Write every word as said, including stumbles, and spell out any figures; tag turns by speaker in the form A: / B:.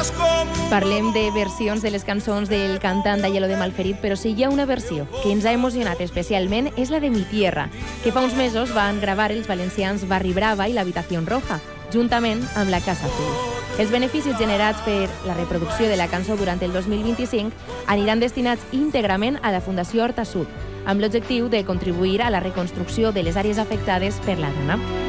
A: Parlem de versions de les cançons del cantant d'Aielo de Malferit, però si hi ha una versió que ens ha emocionat especialment és la de Mi Tierra, que fa uns mesos van gravar els valencians Barri Brava i l'Habitació Roja, juntament amb la Casa Azul. Els beneficis generats per la reproducció de la cançó durant el dos mil vint-i-cinc aniran destinats íntegrament a la Fundació Horta Sud, amb l'objectiu de contribuir a la reconstrucció de les àrees afectades per la dana.